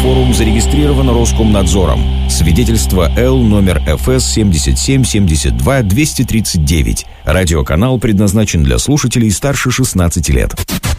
форум зарегистрирован Роскомнадзором. Свидетельство Л номер ФС 77 72 239. Радиоканал предназначен для слушателей старше 16 лет.